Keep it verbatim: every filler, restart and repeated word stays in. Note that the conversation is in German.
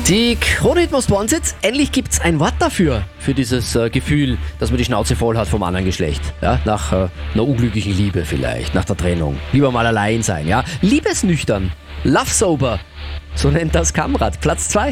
Die Krone-Hit Sponsits, endlich gibt's ein Wort dafür, für dieses äh, Gefühl, dass man die Schnauze voll hat vom anderen Geschlecht. Ja, nach äh, einer unglücklichen Liebe vielleicht, nach der Trennung. Lieber mal allein sein, ja. Liebesnüchtern, Love Sober, so nennt das Kamrad, Platz zwei.